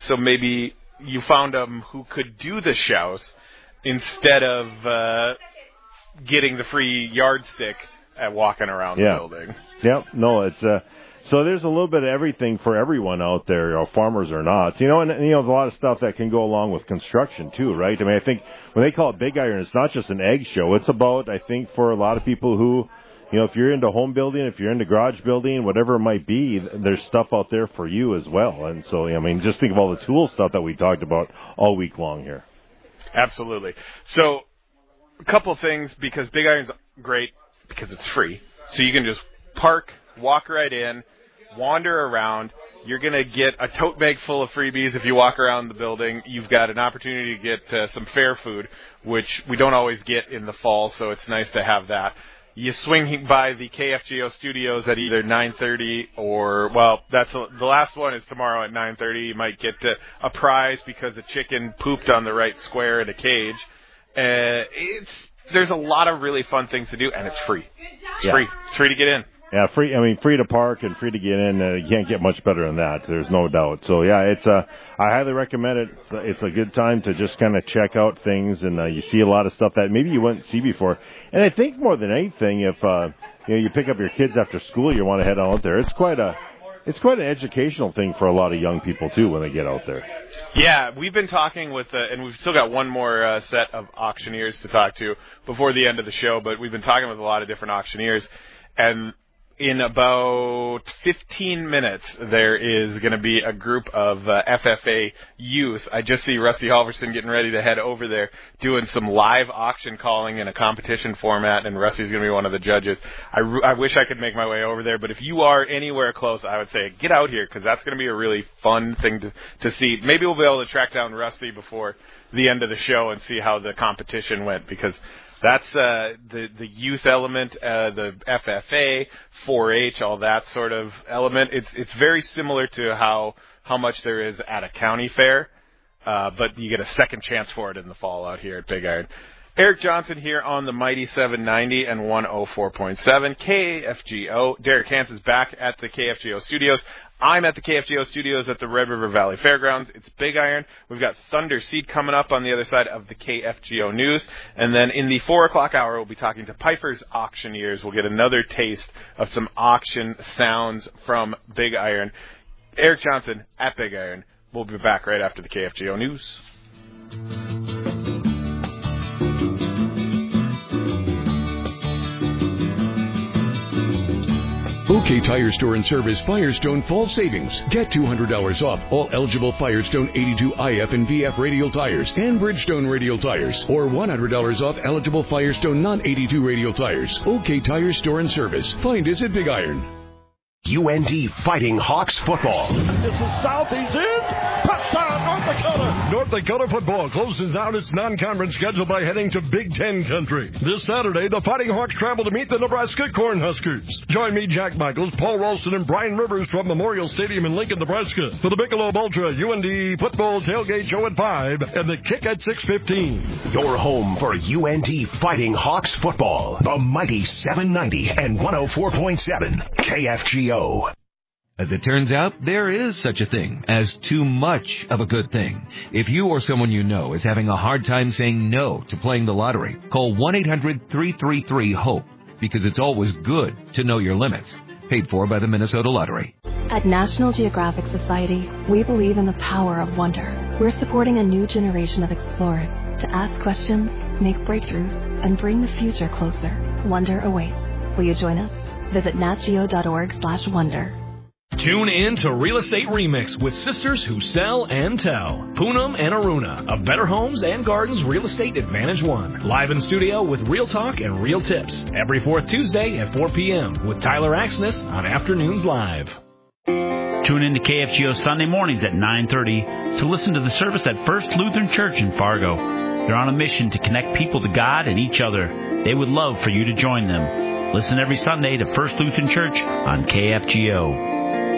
so maybe you found them who could do the shows instead of getting the free yardstick at walking around the building. Yep. No, it's so there's a little bit of everything for everyone out there, farmers or not. And there's a lot of stuff that can go along with construction too, right? I mean, I think when they call it Big Iron, it's not just an egg show. It's about, I think, for a lot of people who, if you're into home building, if you're into garage building, whatever it might be, there's stuff out there for you as well. And so, just think of all the tool stuff that we talked about all week long here. Absolutely. So, a couple things, because Big Iron's great because it's free. So you can just park, walk right in, wander around. You're going to get a tote bag full of freebies if you walk around the building. You've got an opportunity to get some fair food, which we don't always get in the fall, so it's nice to have that. You swing by the KFGO studios at either 9:30 or, the last one is tomorrow at 9:30. You might get a prize because a chicken pooped on the right square in a cage. There's a lot of really fun things to do, and it's free. It's free. It's free to get in. Yeah, free. Free to park and free to get in. You can't get much better than that. There's no doubt. So it's I highly recommend it. It's a good time to just kind of check out things, and you see a lot of stuff that maybe you wouldn't see before. And I think more than anything, if you pick up your kids after school, you want to head out there. It's quite an educational thing for a lot of young people too when they get out there. Yeah, we've been talking with, and we've still got one more set of auctioneers to talk to before the end of the show. But we've been talking with a lot of different auctioneers, and in about 15 minutes, there is going to be a group of FFA youth. I just see Rusty Halverson getting ready to head over there, doing some live auction calling in a competition format, and Rusty's going to be one of the judges. I wish I could make my way over there, but if you are anywhere close, I would say get out here, because that's going to be a really fun thing to see. Maybe we'll be able to track down Rusty before the end of the show and see how the competition went, because that's the youth element, the FFA, 4-H, all that sort of element. It's very similar to how much there is at a county fair, but you get a second chance for it in the fall out here at Big Iron. Eric Johnson here on the Mighty 790 and 104.7 KFGO. Derek Hans is back at the KFGO studios. I'm at the KFGO studios at the Red River Valley Fairgrounds. It's Big Iron. We've got Thunder Seed coming up on the other side of the KFGO News. And then in the 4 o'clock hour, we'll be talking to Piper's Auctioneers. We'll get another taste of some auction sounds from Big Iron. Eric Johnson at Big Iron. We'll be back right after the KFGO News. OK Tire Store and Service Firestone Fall Savings. Get $200 off all eligible Firestone 82 IF and VF radial tires and Bridgestone radial tires, or $100 off eligible Firestone non-82 radial tires. OK Tire Store and Service. Find us at Big Iron. UND Fighting Hawks football. This is South. He's in. Touchdown, North Dakota. North Dakota football closes out its non-conference schedule by heading to Big Ten country. This Saturday, the Fighting Hawks travel to meet the Nebraska Cornhuskers. Join me, Jack Michaels, Paul Ralston, and Brian Rivers from Memorial Stadium in Lincoln, Nebraska for the Michelob Ultra UND football tailgate show at 5 and the kick at 6:15. Your home for UND Fighting Hawks football. The Mighty 790 and 104.7 KFGO. As it turns out, there is such a thing as too much of a good thing. If you or someone you know is having a hard time saying no to playing the lottery, call 1-800-333-HOPE, because it's always good to know your limits. Paid for by the Minnesota Lottery. At National Geographic Society, we believe in the power of wonder. We're supporting a new generation of explorers to ask questions, make breakthroughs, and bring the future closer. Wonder awaits. Will you join us? Visit natgeo.org/wonder. Tune in to Real Estate Remix with sisters who sell and tell. Poonam and Aruna of Better Homes and Gardens Real Estate Advantage One. Live in studio with real talk and real tips. Every fourth Tuesday at 4 p.m. with Tyler Axness on Afternoons Live. Tune in to KFGO Sunday mornings at 9:30 to listen to the service at First Lutheran Church in Fargo. They're on a mission to connect people to God and each other. They would love for you to join them. Listen every Sunday to First Lutheran Church on KFGO.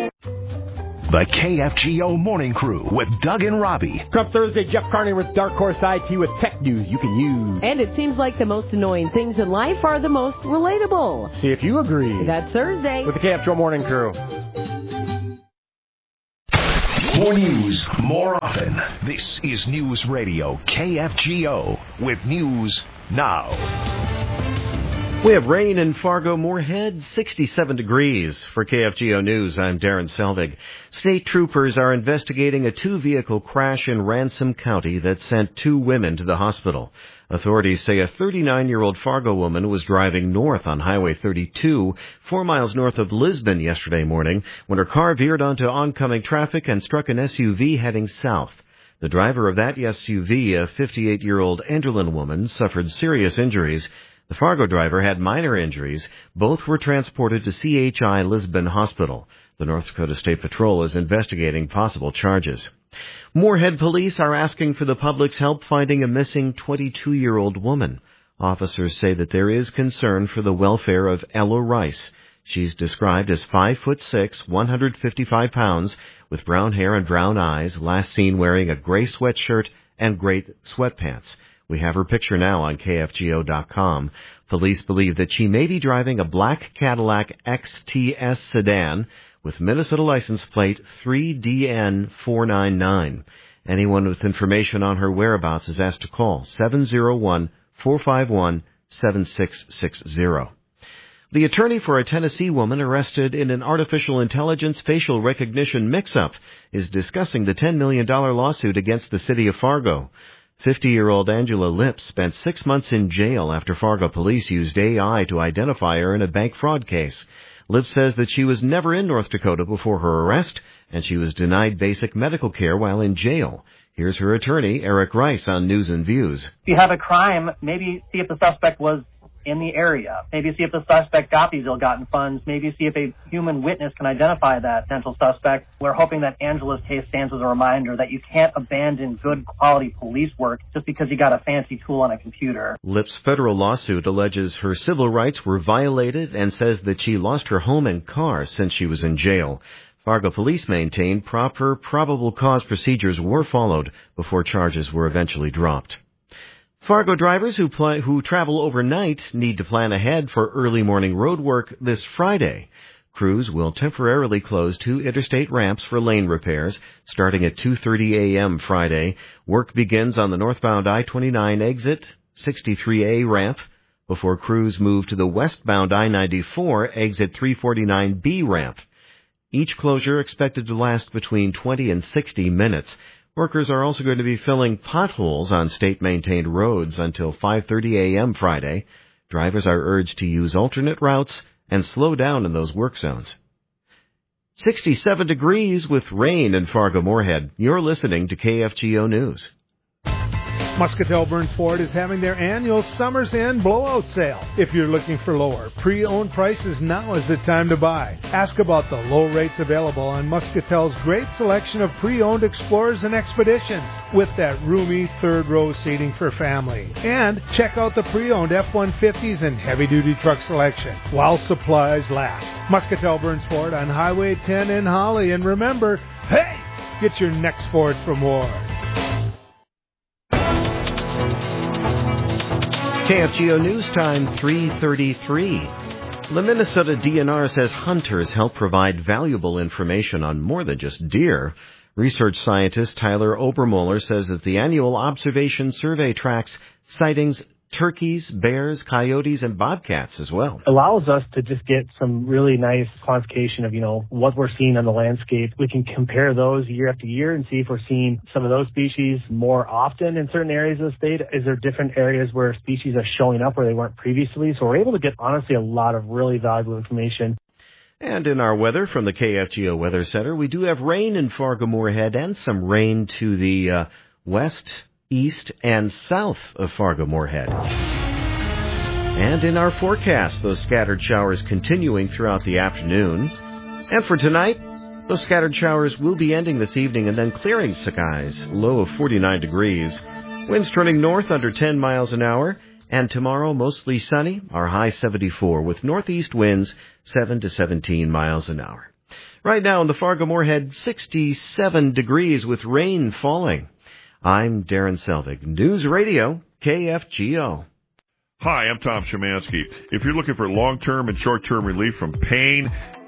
The KFGO Morning Crew with Doug and Robbie. Come Thursday, Jeff Carney with Dark Horse IT with tech news you can use. And it seems like the most annoying things in life are the most relatable. See if you agree. That's Thursday. With the KFGO Morning Crew. More news, more often. This is News Radio KFGO with news now. We have rain in Fargo-Moorhead, 67 degrees. For KFGO News, I'm Darren Selvig. State troopers are investigating a two-vehicle crash in Ransom County that sent 2 women to the hospital. Authorities say a 39-year-old Fargo woman was driving north on Highway 32, 4 miles north of Lisbon yesterday morning, when her car veered onto oncoming traffic and struck an SUV heading south. The driver of that SUV, a 58-year-old Enderlin woman, suffered serious injuries. The Fargo driver had minor injuries. Both were transported to CHI Lisbon Hospital. The North Dakota State Patrol is investigating possible charges. Moorhead police are asking for the public's help finding a missing 22-year-old woman. Officers say that there is concern for the welfare of Ella Rice. She's described as 5'6", 155 pounds, with brown hair and brown eyes, last seen wearing a gray sweatshirt and gray sweatpants. We have her picture now on KFGO.com. Police believe that she may be driving a black Cadillac XTS sedan with Minnesota license plate 3DN499. Anyone with information on her whereabouts is asked to call 701-451-7660. The attorney for a Tennessee woman arrested in an artificial intelligence facial recognition mix-up is discussing the $10 million lawsuit against the city of Fargo. 50-year-old Angela Lips spent 6 months in jail after Fargo police used AI to identify her in a bank fraud case. Lips says that she was never in North Dakota before her arrest, and she was denied basic medical care while in jail. Here's her attorney, Eric Rice, on News and Views. If you have a crime, maybe see if the suspect was in the area. Maybe see if the suspect got these ill-gotten funds. Maybe see if a human witness can identify that potential suspect. We're hoping that Angela's case stands as a reminder that you can't abandon good quality police work just because you got a fancy tool on a computer. Lips' federal lawsuit alleges her civil rights were violated and says that she lost her home and car since she was in jail. Fargo police maintain proper probable cause procedures were followed before charges were eventually dropped. Fargo drivers who travel overnight need to plan ahead for early morning road work this Friday. Crews will temporarily close 2 interstate ramps for lane repairs starting at 2:30 a.m. Friday. Work begins on the northbound I-29 exit 63A ramp before crews move to the westbound I-94 exit 349B ramp. Each closure expected to last between 20 and 60 minutes. Workers are also going to be filling potholes on state-maintained roads until 5:30 a.m. Friday. Drivers are urged to use alternate routes and slow down in those work zones. 67 degrees with rain in Fargo-Moorhead. You're listening to KFGO News. Muscatel Burns Ford is having their annual Summer's End blowout sale. If you're looking for lower pre-owned prices, now is the time to buy. Ask about the low rates available on Muscatel's great selection of pre-owned Explorers and Expeditions with that roomy third row seating for family. And check out the pre-owned F-150s and heavy-duty truck selection while supplies last. Muscatel Burns Ford on Highway 10 in Holly. And remember, hey, get your next Ford from Ward. KFGO News Time 3:33. The Minnesota DNR says hunters help provide valuable information on more than just deer. Research scientist Tyler Obermoller says that the annual observation survey tracks sightings turkeys, bears, coyotes, and bobcats as well. Allows us to just get some really nice quantification of, what we're seeing on the landscape. We can compare those year after year and see if we're seeing some of those species more often in certain areas of the state. Is there different areas where species are showing up where they weren't previously? So we're able to get, honestly, a lot of really valuable information. And in our weather from the KFGO Weather Center, we do have rain in Fargo-Moorhead and some rain to the west, east, and south of Fargo-Moorhead. And in our forecast, those scattered showers continuing throughout the afternoon. And for tonight, those scattered showers will be ending this evening and then clearing skies, low of 49 degrees. Winds turning north under 10 miles an hour. And tomorrow, mostly sunny, our high 74, with northeast winds 7 to 17 miles an hour. Right now in the Fargo-Moorhead, 67 degrees with rain falling. I'm Darren Selvig, News Radio, KFGO. Hi, I'm Tom Szymanski. If you're looking for long-term and short-term relief from pain,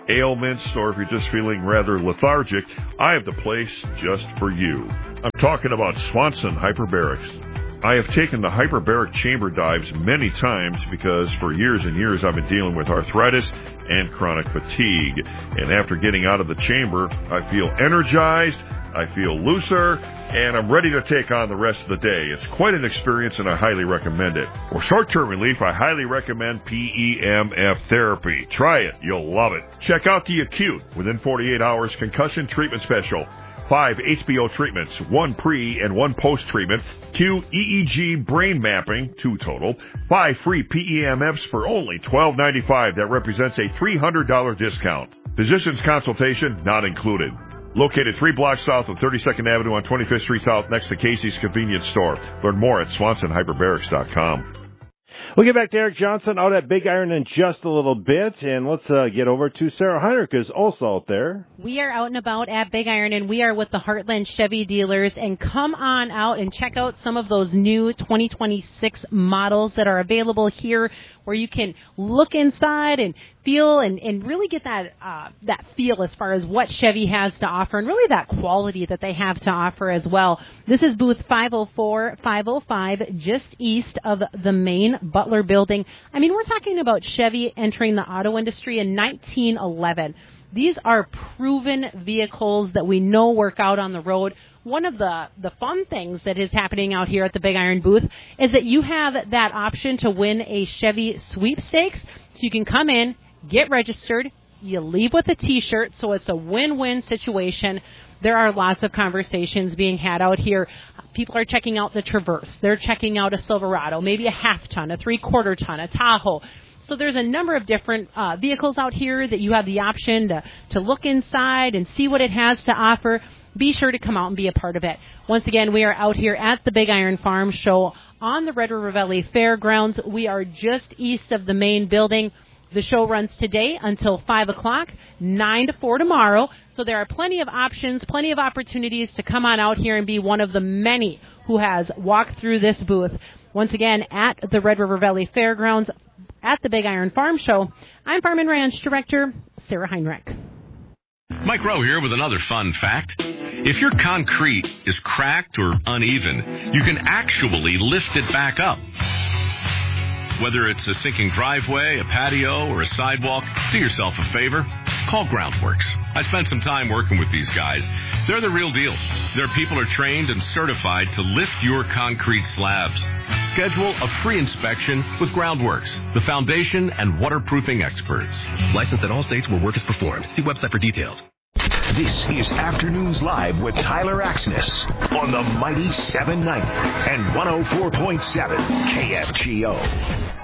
ailments, or if you're just feeling rather lethargic, I have the place just for you. I'm talking about Swanson Hyperbarics. I have taken the hyperbaric chamber dives many times because for years and years I've been dealing with arthritis and chronic fatigue. And after getting out of the chamber, I feel energized, I feel looser, and I'm ready to take on the rest of the day. It's quite an experience, and I highly recommend it. For short-term relief, I highly recommend PEMF therapy. Try it. You'll love it. Check out the Acute Within 48 Hours Concussion Treatment Special. 5 HBO treatments, 1 pre and 1 post-treatment, 2 EEG brain mapping, 2 total, 5 free PEMFs for only $12.95. That represents a $300 discount. Physician's consultation not included. Located 3 blocks south of 32nd Avenue on 25th Street South next to Casey's Convenience Store. Learn more at SwansonHyperbarics.com. We'll get back to Eric Johnson out at Big Iron in just a little bit, and let's get over to Sarah Heinrich, who's also out there. We are out and about at Big Iron, and we are with the Heartland Chevy dealers, and come on out and check out some of those new 2026 models that are available here, where you can look inside and feel and really get that feel as far as what Chevy has to offer, and really that quality that they have to offer as well. This is booth 504-505, just east of the main Butler building. I mean, we're talking about Chevy entering the auto industry in 1911. These are proven vehicles that we know work out on the road. One of the fun things that is happening out here at the Big Iron booth is that you have that option to win a Chevy sweepstakes. So you can come in, get registered, you leave with a T-shirt, so it's a win-win situation. There are lots of conversations being had out here. People are checking out the Traverse. They're checking out a Silverado, maybe a half-ton, a three-quarter-ton, a Tahoe. So there's a number of different vehicles out here that you have the option to look inside and see what it has to offer. Be sure to come out and be a part of it. Once again, we are out here at the Big Iron Farm Show on the Red River Valley Fairgrounds. We are just east of the main building. The show runs today until 5 o'clock, 9 to 4 tomorrow. So there are plenty of options, plenty of opportunities to come on out here and be one of the many who has walked through this booth. Once again, at the Red River Valley Fairgrounds, at the Big Iron Farm Show, I'm Farm and Ranch Director Sarah Heinrich. Mike Rowe here with another fun fact. If your concrete is cracked or uneven, you can actually lift it back up. Whether it's a sinking driveway, a patio, or a sidewalk, do yourself a favor. Call Groundworks. I spent some time working with these guys. They're the real deal. Their people are trained and certified to lift your concrete slabs. Schedule a free inspection with Groundworks, the foundation and waterproofing experts. Licensed in all states where work is performed. See website for details. This is Afternoons Live with Tyler Axness on the mighty 790 and 104.7 KFGO.